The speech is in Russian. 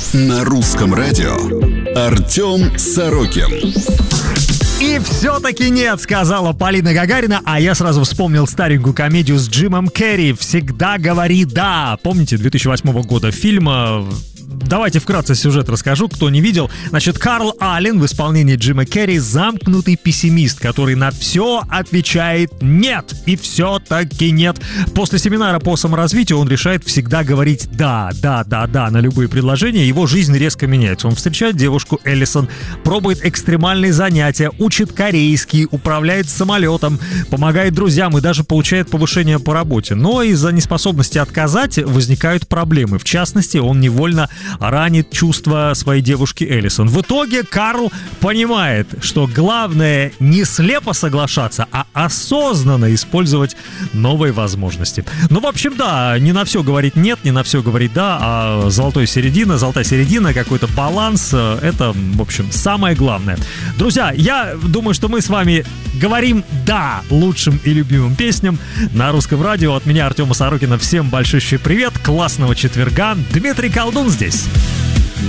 На русском радио Артем Сорокин. И все-таки нет, сказала Полина Гагарина, а я сразу вспомнил старенькую комедию с Джимом Керри «Всегда говори да». Помните, 2008 года фильма? Давайте вкратце сюжет расскажу, кто не видел. Значит, Карл Аллен в исполнении Джима Керри замкнутый пессимист, который на все отвечает «нет». И все-таки нет. После семинара по саморазвитию он решает всегда говорить «да», «да», «да», «да» на любые предложения. Его жизнь резко меняется. Он встречает девушку Эллисон, пробует экстремальные занятия, учит корейский, управляет самолетом, помогает друзьям и даже получает повышение по работе. Но из-за неспособности отказать возникают проблемы. В частности, он невольно ранит чувства своей девушки Эллисон. В итоге Карл понимает, что главное не слепо соглашаться, а осознанно использовать новые возможности. Ну, в общем, да, не на все говорить нет, не на все говорить да, а золотая середина, какой-то баланс, это, в общем, самое главное. Друзья, я думаю, что мы с вами говорим «да» лучшим и любимым песням на русском радио. От меня, Артема Сорокина, всем большущий привет, классного четверга. Дмитрий Колдун здесь.